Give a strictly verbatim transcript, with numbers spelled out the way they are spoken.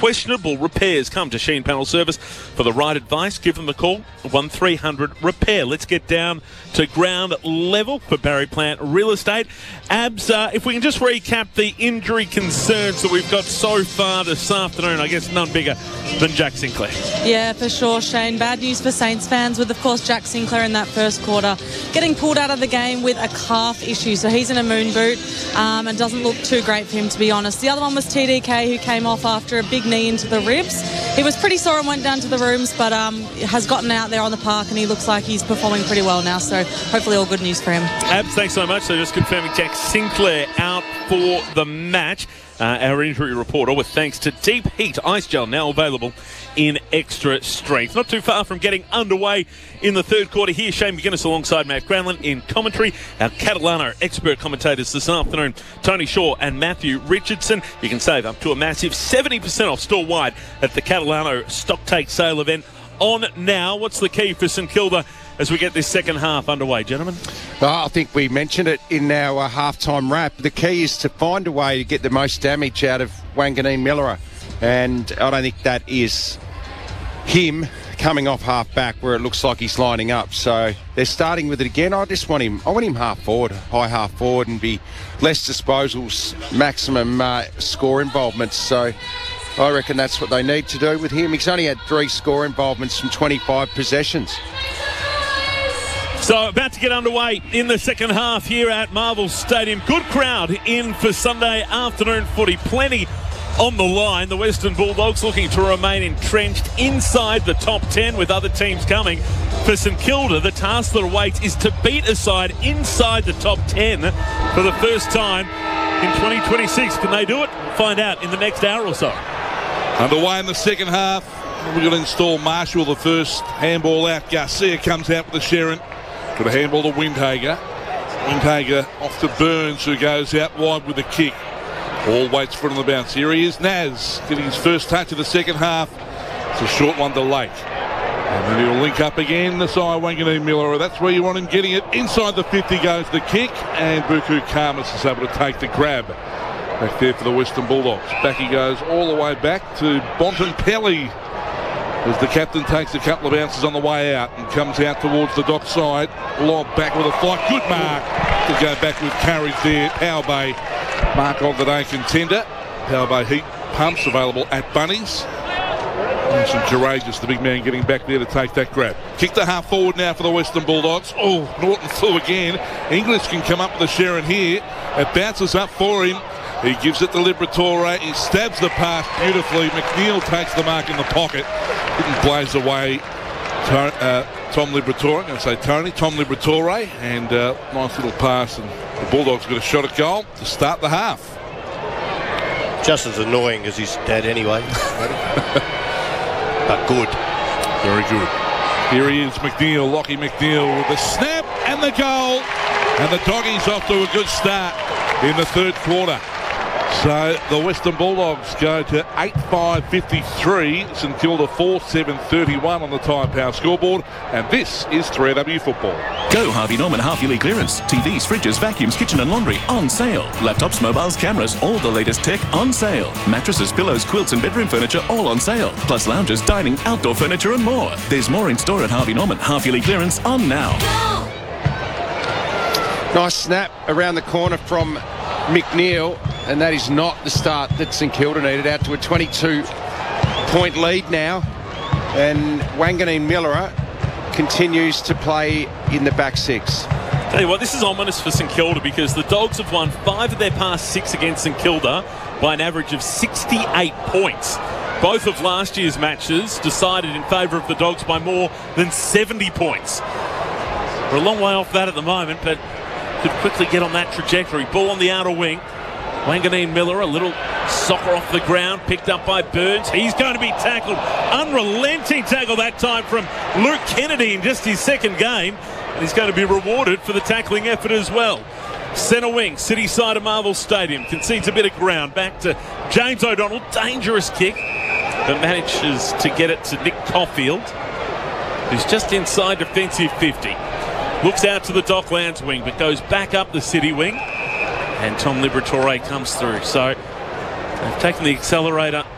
questionable repairs, come to Sheen Panel Service for the right advice. Give them a call, one three hundred repair. Let's get down to ground level for Barry Plant Real Estate. Abs, uh, if we can just recap the injury concerns that we've got so far this afternoon, I guess none bigger than Jack Sinclair. Yeah, for sure, Shane. Bad news for Saints fans with, of course, Jack Sinclair in that first quarter getting pulled out of the game with a calf issue. So he's in a moon boot um, and doesn't look too great for him, to be honest. The other one was T D K, who came off after a big knee into the ribs. He was pretty sore and went down to the rooms, but um, has gotten out there on the park and he looks like he's performing pretty well now. So hopefully all good news for him. Abs, thanks so much. So just confirming Jack Sinclair out for the match. Uh, our injury reporter with thanks to Deep Heat Ice Gel, now available in extra strength. Not too far from getting underway in the third quarter here. Shane McGuinness alongside Matt Granlund in commentary. Our Catalano expert commentators this afternoon, Tony Shaw and Matthew Richardson. You can save up to a massive seventy percent off store-wide at the Catalano Stock Take Sale event on now. What's the key for St Kilda as we get this second half underway, gentlemen? Oh, I think we mentioned it in our uh, halftime wrap. The key is to find a way to get the most damage out of Wanganeen Millera, and I don't think that is him coming off half back where it looks like he's lining up. So they're starting with it again. I just want him I want him half forward, high half forward, and be less disposals, maximum uh, score involvements. So I reckon that's what they need to do with him. He's only had three score involvements from twenty-five possessions. So about to get underway in the second half here at Marvel Stadium. Good crowd in for Sunday afternoon footy. Plenty on the line. The Western Bulldogs looking to remain entrenched inside the top ten with other teams coming. For St Kilda, the task that awaits is to beat a side inside the top ten for the first time in twenty twenty-six. Can they do it? Find out in the next hour or so. Underway in the second half. We're going to install Marshall, the first handball out. Garcia comes out with the Sharon. Got a handball to Windhager. Windhager off to Burns, who goes out wide with the kick. All waits for it on the bounce. Here he is, Naz, getting his first touch of the second half. It's a short one to Lake. And then he'll link up again, the side Wanganeen Millera. That's where you want him getting it. Inside the fifty goes the kick, and Buku Karmas is able to take the grab. Back there for the Western Bulldogs. Back he goes all the way back to Bontempelli, as the captain takes a couple of bounces on the way out and comes out towards the dock side. Lob back with a flight. Good mark to go back with courage there. Power Bay, mark of the day contender. Power Bay heat pumps available at Bunnings. And some courageous, the big man getting back there to take that grab. Kick the half forward now for the Western Bulldogs. Oh, Norton flew again. English can come up with a Sharon here. It bounces up for him. He gives it to Liberatore. He stabs the pass beautifully. McNeil takes the mark in the pocket. Didn't blaze away to, uh, Tom Liberatore. I'm going to say Tony. Tom Liberatore. And uh, nice little pass. And the Bulldogs got a shot at goal to start the half. Just as annoying as his dad anyway. But good. Very good. Here he is, McNeil. Lockie McNeil with the snap and the goal. And the Doggies off to a good start in the third quarter. So the Western Bulldogs go to eight five fifty-three, St Kilda four seven thirty-one on the Tyre Power scoreboard, and this is three A W Football. Go Harvey Norman half-yearly clearance. T Vs, fridges, vacuums, kitchen and laundry on sale. Laptops, mobiles, cameras, all the latest tech on sale. Mattresses, pillows, quilts and bedroom furniture all on sale. Plus lounges, dining, outdoor furniture and more. There's more in store at Harvey Norman half-yearly clearance on now. Nice snap around the corner from McNeil, and that is not the start that St Kilda needed. Out to a twenty-two point lead now, and Wanganeen Millera continues to play in the back six. Tell you what, this is ominous for St Kilda because the Dogs have won five of their past six against St Kilda by an average of sixty-eight points. Both of last year's matches decided in favour of the Dogs by more than seventy points. We're a long way off that at the moment, but could quickly get on that trajectory. Ball on the outer wing. Wanganeen Millera, a little soccer off the ground, picked up by Burns. He's going to be tackled. Unrelenting tackle that time from Luke Kennedy in just his second game. And he's going to be rewarded for the tackling effort as well. Centre wing, city side of Marvel Stadium. Concedes a bit of ground. Back to James O'Donnell. Dangerous kick. But manages to get it to Nick Caulfield, who's just inside defensive fifty. Looks out to the Docklands wing, but goes back up the city wing. And Tom Liberatore comes through. So they've taken the accelerator